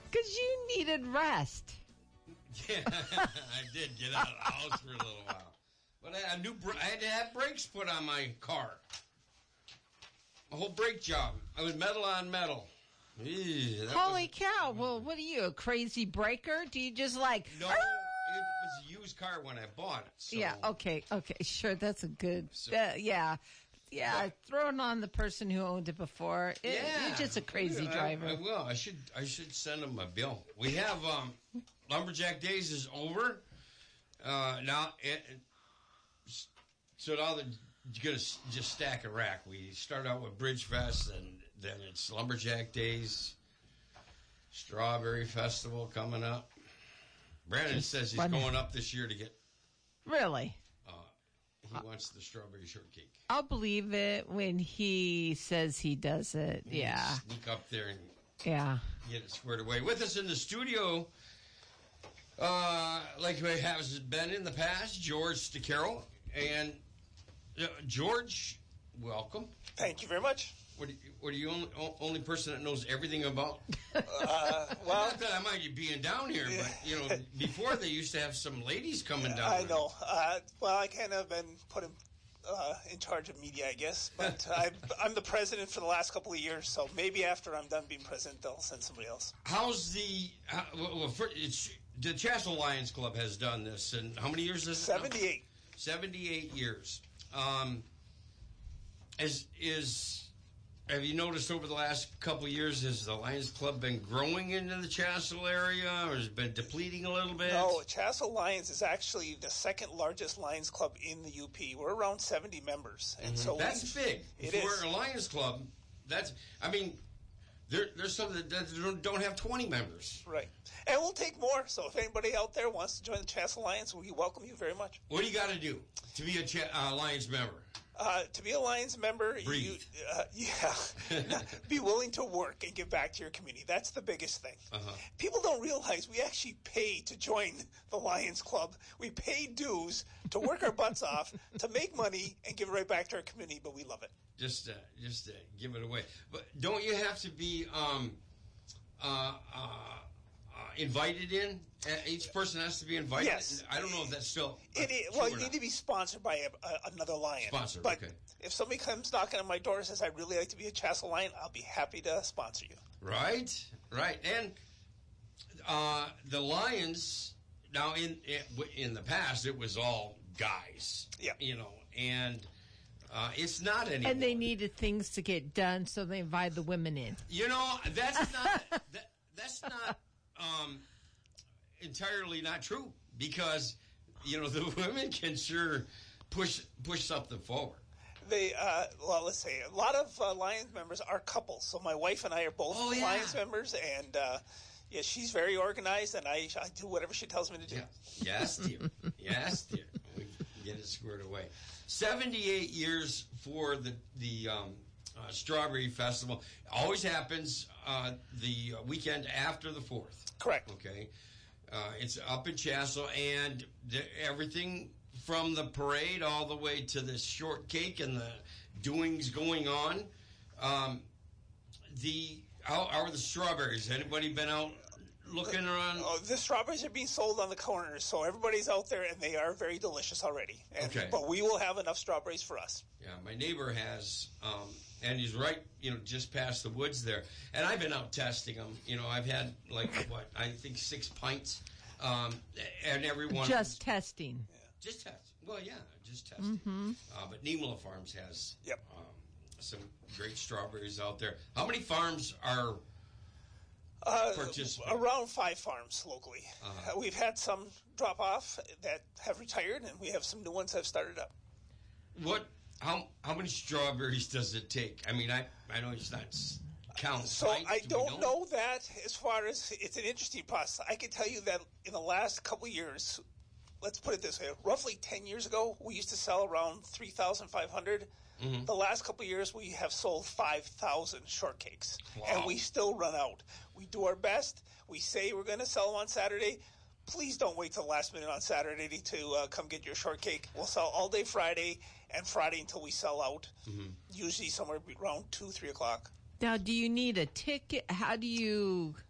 Because you needed rest. Yeah, I did get out of the house for a little while. But I had to have brakes put on my car. A whole brake job. I was metal on metal. Holy cow. Well, what are you, a crazy breaker? Do you just like... No, it was a used car when I bought it. So. Yeah, okay, sure, that's a good... yeah, throwing on the person who owned it before. You're just a crazy driver. I will. I should send them a bill. We have Lumberjack Days is over. Now, so now you're going to just stack a rack. We start out with Bridge Fest, and then it's Lumberjack Days, Strawberry Festival coming up. Brandon says he's going up this year to get... Really? He wants the strawberry shortcake. I'll believe it when he says he does it. Yeah. Sneak up there and get it squared away. With us in the studio, like we have been in the past, George Stacaro. And George, welcome. Thank you very much. What are you only person that knows everything about? Well, not that I mind you being down here, but before they used to have some ladies coming down. I know. Well, I kind of been put in charge of media, I guess. But I'm the president for the last couple of years, so maybe after I'm done being president, they'll send somebody else. How's the? The Chassell Lions Club has done this, and how many years is it? 78. 78 years. Have you noticed over the last couple of years, has the Lions Club been growing into the Chassell area, or has it been depleting a little bit? No, Chassell Lions is actually the second largest Lions Club in the UP. We're around 70 members. And so that's big. It For is. a Lions Club, there's some that don't have 20 members. Right. And we'll take more, so if anybody out there wants to join the Chassell Lions, we welcome you very much. What do you got to do to be a Lions member? To be a Lions member, Breathe. Be willing to work and give back to your community. That's the biggest thing. People don't realize we actually pay to join the Lions Club. We pay dues to work our butts off, to make money, and give it right back to our community, but we love it. Just give it away. But don't you have to be invited in? Each person has to be invited? Yes. I don't know if that's still... you need to be sponsored by another Lion. Sponsored, but okay. If somebody comes knocking on my door and says, I'd really like to be a Chassell Lion, I'll be happy to sponsor you. Right. And the Lions, now in the past, it was all guys. Yeah. And it's not anymore. And they needed things to get done, so they invited the women in. That's not... that's not... entirely not true, because the women can sure push something forward. They let's say a lot of Lions members are couples. So my wife and I are both Lions members, and she's very organized, and I do whatever she tells me to do. Yeah. Yes, dear. Yes, dear. We can get it squared away. 78 years for the Strawberry Festival. Always happens the weekend after the 4th. Correct. Okay. It's up in Chassell, and everything from the parade all the way to the shortcake and the doings going on. How are the strawberries? Anybody been out looking around? The strawberries are being sold on the corners, so everybody's out there, and they are very delicious already. But we will have enough strawberries for us. Yeah, my neighbor has, and he's right, just past the woods there. And I've been out testing them. I've had I think 6 pints, and everyone just testing. Yeah. Just testing. Well, yeah, just testing. Mm-hmm. But Nemula Farms has some great strawberries out there. How many farms are participating? Around 5 farms locally. We've had some drop off that have retired, and we have some new ones that have started up. How many strawberries does it take? I mean, I know it's not count. So I don't know that. As far as it's an interesting process, I can tell you that in the last couple of years, let's put it this way, roughly 10 years ago, we used to sell around 3,500. The last couple of years, we have sold 5,000 shortcakes. Wow. And we still run out. We do our best. We say we're going to sell them on Saturday. Please don't wait till the last minute on Saturday to come get your shortcake. We'll sell all day Friday, and Friday until we sell out, usually somewhere around 2, 3 o'clock. Now, do you need a ticket? How do you